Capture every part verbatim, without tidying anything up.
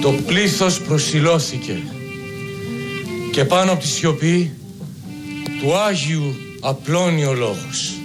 Το πλήθος προσιλώθηκε και πάνω από τη σιωπή του Άγιου απλώνει ο λόγος.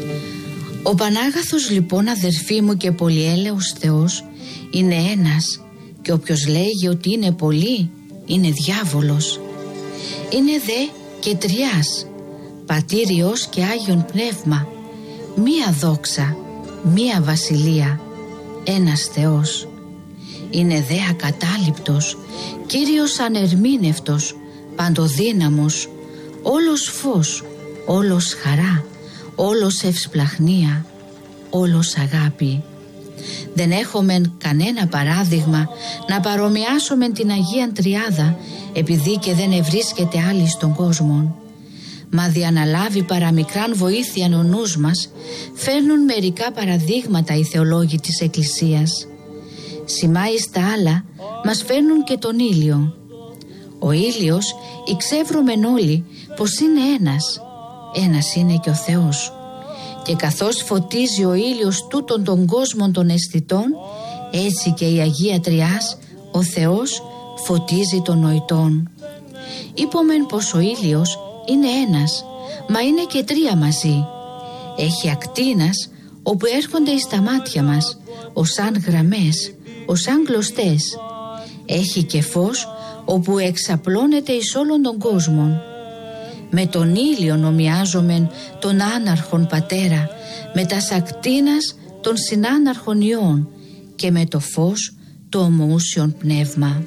Ο Πανάγαθος λοιπόν, αδερφοί μου και πολυέλεος Θεός, είναι ένας, και όποιος λέγει ότι είναι πολύ είναι διάβολος. Είναι δε και τριάς, Πατήριος και Άγιον Πνεύμα, μία δόξα, μία βασιλεία, ένας Θεός. Είναι δε ακατάληπτος, Κύριος ανερμήνευτος, παντοδύναμος, όλος φως, όλος χαρά, όλος ευσπλαχνία, όλος αγάπη. Δεν έχομεν κανένα παράδειγμα να παρομοιάσομεν την Αγίαν Τριάδα, επειδή και δεν ευρίσκεται άλλη στον κόσμο. Μα διαναλάβει παραμικράν βοήθειαν ο νους μας, φέρνουν μερικά παραδείγματα οι θεολόγοι της Εκκλησίας. Σημάει στα άλλα μας φέρνουν και τον ήλιο. Ο ήλιος εξεύρομεν όλοι πως είναι ένας, ένας είναι και ο Θεός. Και καθώς φωτίζει ο ήλιος τούτον τον κόσμο των αισθητών, έτσι και η Αγία Τριάς, ο Θεός, φωτίζει των νοητών. Είπομεν πως ο ήλιος είναι ένας, μα είναι και τρία μαζί. Έχει ακτίνας όπου έρχονται εις τα μάτια μας, ως αν γραμμές, ως αν κλωστές. Έχει και φως όπου εξαπλώνεται εις όλον τον κόσμο. Με τον ήλιο νομιάζομεν τον άναρχον πατέρα, με τα ακτίνας των συνάναρχων ιών και με το φως το ομοούσιον πνεύμα.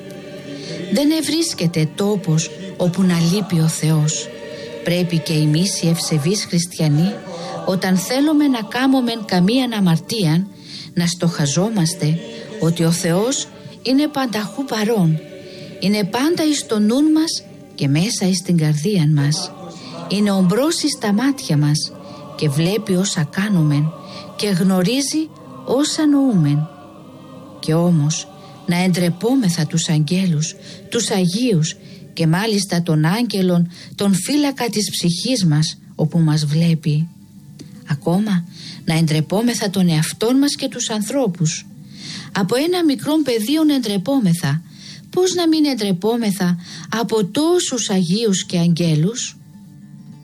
Δεν ευρίσκεται τόπος όπου να λείπει ο Θεός. Πρέπει και εμείς οι ευσεβείς χριστιανοί, όταν θέλουμε να κάμομεν καμίαν αμαρτίαν, να στοχαζόμαστε ότι ο Θεός είναι πανταχού παρών, είναι πάντα εις το νουν μας και μέσα εις την καρδία μας. Είναι ομπρός εις τα μάτια μας και βλέπει όσα κάνομεν και γνωρίζει όσα νοούμεν. Και όμως να εντρεπόμεθα τους αγγέλους, τους Αγίους και μάλιστα τον άγγελον, τον φύλακα της ψυχής μας, όπου μας βλέπει. Ακόμα να εντρεπόμεθα τον εαυτόν μας και τους ανθρώπους. Από ένα μικρόν πεδίο εντρεπόμεθα, πώς να μην εντρεπόμεθα από τόσους Αγίους και αγγέλους?